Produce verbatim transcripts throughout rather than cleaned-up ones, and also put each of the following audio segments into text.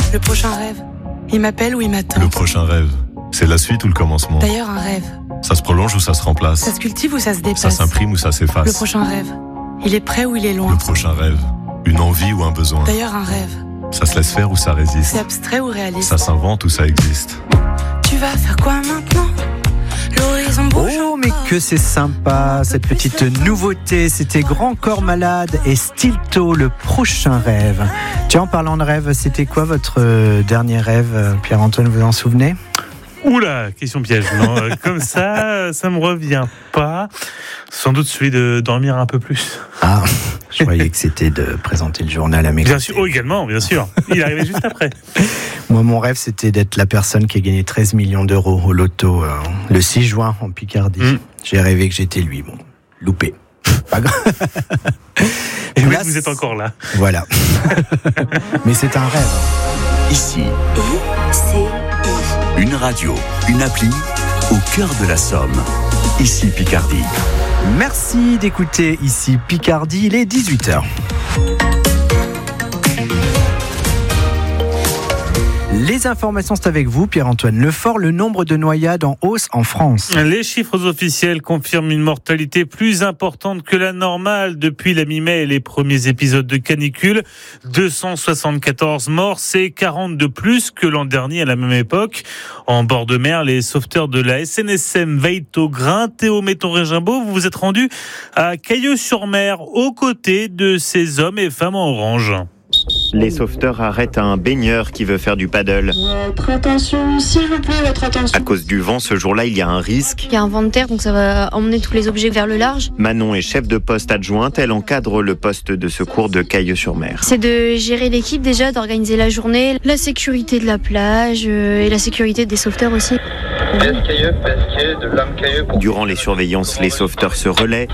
Le prochain rêve, il m'appelle ou il m'attend. Le prochain rêve, c'est la suite ou le commencement? D'ailleurs, un rêve, Ça se prolonge ou ça se remplace? ça se cultive ou ça se dépasse? Ça s'imprime ou ça s'efface? Le prochain rêve, il est près ou il est loin? Le prochain rêve, une envie ou un besoin? D'ailleurs, un rêve, Ça se laisse faire ou ça résiste? c'est abstrait ou réaliste? Ça s'invente ou ça existe? Tu vas faire quoi maintenant? L'horizon bouge. Oh, mais que c'est sympa, cette petite nouveauté. C'était Grand Corps Malade et Stilto, le prochain rêve. Tiens, en parlant de rêve, c'était quoi votre euh, dernier rêve, Pierre-Antoine, vous en souvenez? Oula, question piège. Non, comme ça, ça me revient pas. Sans doute celui de dormir un peu plus. Ah, je croyais que c'était de présenter le journal à mes Bien côtés. sûr, oh, également, bien sûr. Il est arrivé juste après. Moi, mon rêve, c'était d'être la personne qui a gagné treize millions d'euros au loto euh, le six juin en Picardie. Mm. J'ai rêvé que j'étais lui. Bon, loupé. Pas grave. Et oui, Là, vous êtes encore là. Voilà. Mais c'est un rêve. Ici, I C I. une radio, une appli au cœur de la Somme. Ici Picardie. Merci d'écouter ici Picardie, il est dix-huit heures. Les informations, c'est avec vous, Pierre-Antoine Lefort. Le nombre de noyades en hausse en France. Les chiffres officiels confirment une mortalité plus importante que la normale depuis la mi-mai et les premiers épisodes de canicule. deux cent soixante-quatorze morts, c'est quarante de plus que l'an dernier à la même époque. En bord de mer, les sauveteurs de la S N S M veillent au grain. Théo Méton-Régimbaud, vous vous êtes rendu à Cailleux-sur-Mer aux côtés de ces hommes et femmes en orange. Les sauveteurs arrêtent un baigneur qui veut faire du paddle. Votre attention, s'il vous plaît, votre attention. À cause du vent, ce jour-là, il y a un risque. Il y a un vent de terre, donc ça va emmener tous les objets vers le large. Manon est chef de poste adjointe. Elle encadre le poste de secours de Cailleux-sur-Mer. C'est de gérer l'équipe déjà, d'organiser la journée, la sécurité de la plage euh, et la sécurité des sauveteurs aussi. Durant les surveillances, les sauveteurs se relaient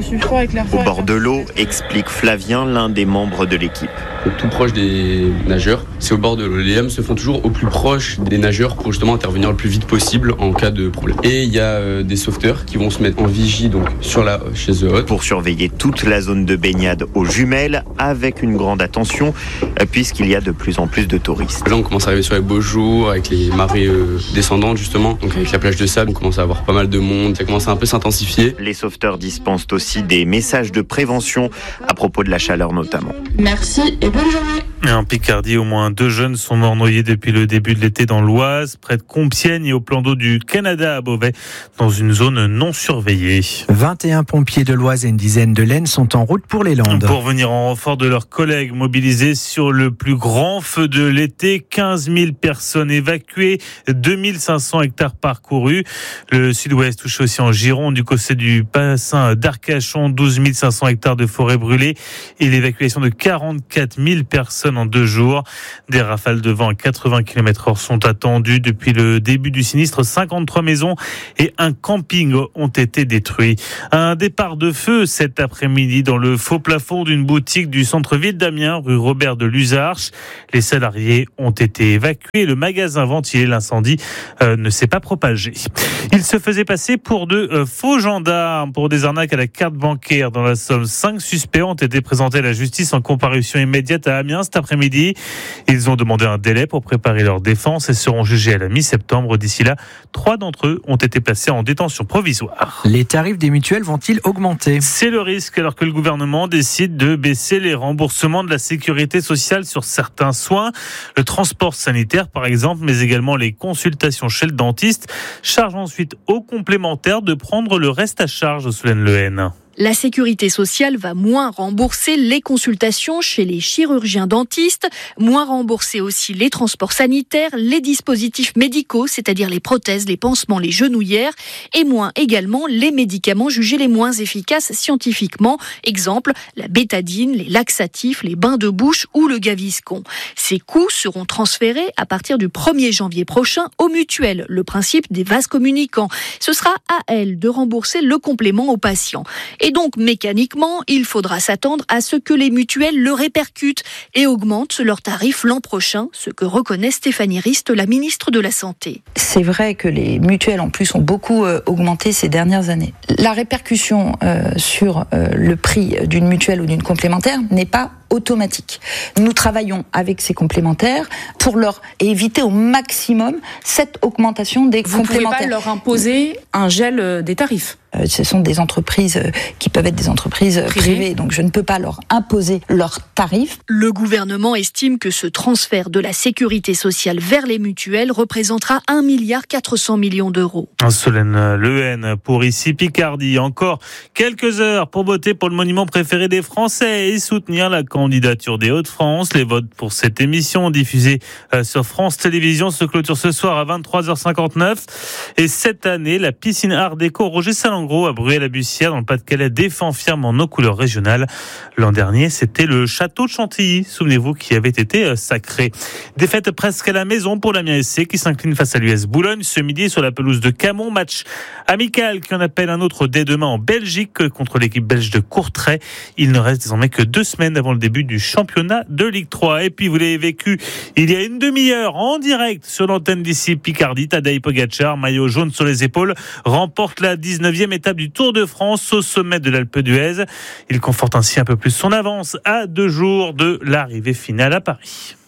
au bord de l'eau, explique Flavien, l'un des membres de l'équipe. Tout proche des nageurs, c'est au bord de l'eau. Les lames se font toujours au plus proche des nageurs pour justement intervenir le plus vite possible en cas de problème. Et il y a euh, des sauveteurs qui vont se mettre en vigie donc sur la chaise haute pour surveiller toute la zone de baignade aux jumelles avec une grande attention euh, puisqu'il y a de plus en plus de touristes. Là on commence à arriver sur les beaux jours avec les marées euh, descendantes justement, donc avec la plage de sable on commence à avoir pas mal de monde, ça commence à un peu s'intensifier. Les sauveteurs dispensent aussi des messages de prévention à propos de la chaleur notamment. Merci et bonne journée. Et en Picardie, au moins deux jeunes sont morts noyés depuis le début de l'été dans l'Oise, près de Compiègne et au plan d'eau du Canada à Beauvais, dans une zone non surveillée. vingt et un pompiers de l'Oise et une dizaine de l'Aisne sont en route pour les Landes. Pour venir en renfort de leurs collègues mobilisés sur le plus grand feu de l'été, quinze mille personnes évacuées, deux mille cinq cents hectares parcourus. Le sud-ouest touché aussi en Gironde, du côté du bassin d'Arcachon, douze mille cinq cents hectares de forêt brûlée et l'évacuation de quarante-quatre mille personnes en deux jours. Des rafales de vent à quatre-vingts kilomètres heure sont attendues depuis le début du sinistre. cinquante-trois maisons et un camping ont été détruits. Un départ de feu cet après-midi dans le faux plafond d'une boutique du centre-ville d'Amiens, rue Robert de Luzarches. Les salariés ont été évacués. Le magasin ventilé, l'incendie euh, ne s'est pas propagé. Il se faisait passer pour de euh, faux gendarmes pour des arnaques à la carte bancaire dans la Somme. Cinq suspects ont été présentés à la justice en comparution immédiate à Amiens cet après-midi. Ils ont demandé un délai pour préparer leur défense et seront jugés à la mi-septembre. D'ici là, trois d'entre eux ont été placés en détention provisoire. Les tarifs des mutuelles vont-ils augmenter ? C'est le risque alors que le gouvernement décide de baisser les remboursements de la sécurité sociale sur certains soins, le transport sanitaire par exemple, mais également les consultations chez le dentiste. Charge ensuite aux complémentaires de prendre le reste à charge, Solène Lehen. La sécurité sociale va moins rembourser les consultations chez les chirurgiens dentistes, moins rembourser aussi les transports sanitaires, les dispositifs médicaux, c'est-à-dire les prothèses, les pansements, les genouillères, et moins également les médicaments jugés les moins efficaces scientifiquement. Exemple, la bétadine, les laxatifs, les bains de bouche ou le Gaviscon. Ces coûts seront transférés à partir du premier janvier prochain aux mutuelles, le principe des vases communicants. Ce sera à elles de rembourser le complément aux patients. Et donc, mécaniquement, il faudra s'attendre à ce que les mutuelles le répercutent et augmentent leurs tarifs l'an prochain, ce que reconnaît Stéphanie Rist, la ministre de la Santé. C'est vrai que les mutuelles, en plus, ont beaucoup euh, augmenté ces dernières années. La répercussion euh, sur euh, le prix d'une mutuelle ou d'une complémentaire n'est pas automatique. Nous travaillons avec ces complémentaires pour leur éviter au maximum cette augmentation des Vous complémentaires. Vous ne pouvez pas leur imposer un gel des tarifs ? Ce sont des entreprises qui peuvent être des entreprises privées, privées, donc je ne peux pas leur imposer leurs tarifs. Le gouvernement estime que ce transfert de la sécurité sociale vers les mutuelles représentera un milliard quatre cents millions d'euros. Solène Lehen pour Ici Picardie. Encore quelques heures pour voter pour le monument préféré des Français et soutenir la candidature des Hauts-de-France. Les votes pour cette émission diffusée sur France Télévisions se clôturent ce soir à vingt-trois heures cinquante-neuf. Et cette année, la piscine Art Déco Roger Salengro à Bruay-la-Bussière dans le Pas-de-Calais défend fièrement nos couleurs régionales. L'an dernier, c'était le château de Chantilly, souvenez-vous, qui avait été sacré. Défaite presque à la maison pour l'Amiens S C qui s'incline face à l'U S Boulogne ce midi sur la pelouse de Camon. Match amical qui en appelle un autre dès demain en Belgique contre l'équipe belge de Courtrai. Il ne reste désormais que deux semaines avant le début du championnat de Ligue trois. Et puis vous l'avez vécu il y a une demi-heure en direct sur l'antenne d'Ici Picardie. Tadej Pogačar, maillot jaune sur les épaules, remporte la dix-neuvième étape du Tour de France au sommet de l'Alpe d'Huez. Il conforte ainsi un peu plus son avance à deux jours de l'arrivée finale à Paris.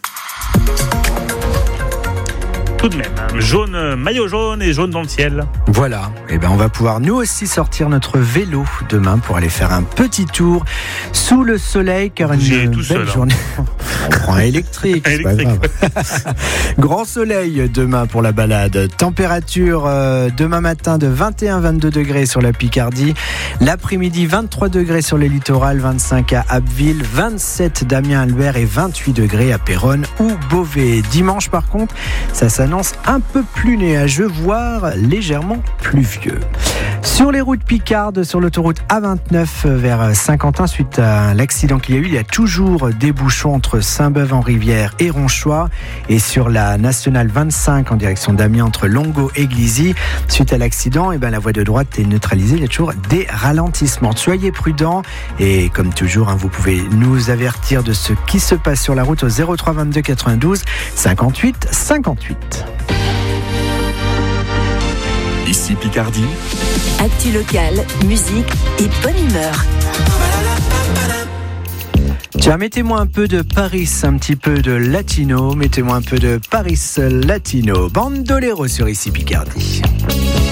Tout de même, jaune, maillot jaune et jaune dans le ciel. Voilà, et ben on va pouvoir nous aussi sortir notre vélo demain pour aller faire un petit tour sous le soleil, car une J'ai belle tout seul, journée. Hein. On prend un électrique, c'est pas grave. Grand soleil demain pour la balade. Température euh, demain matin de vingt et un à vingt-deux degrés sur la Picardie. L'après-midi, vingt-trois degrés sur les littorales, vingt-cinq à Abbeville, vingt-sept Damien-Albert et vingt-huit degrés à Péronne ou Beauvais. Dimanche par contre, ça s'annonce un peu plus nuageux, voire légèrement pluvieux. Sur les routes picardes, sur l'autoroute A vingt-neuf vers Saint-Quentin, suite à l'accident qu'il y a eu, il y a toujours des bouchons entre Saint-Beuve-en-Rivière et Ronchois. Et sur la nationale vingt-cinq en direction d'Amiens entre Longo et Glizy, suite à l'accident, eh ben, la voie de droite est neutralisée. Il y a toujours des ralentissements. Soyez prudents et comme toujours, hein, vous pouvez nous avertir de ce qui se passe sur la route au zéro trois vingt-deux quatre-vingt-douze cinquante-huit cinquante-huit. Ici Picardie. Actu locale, musique et bonne humeur. Tiens, mettez-moi un peu de Paris, un petit peu de latino. Mettez-moi un peu de Paris latino. Bandolero sur Ici Picardie.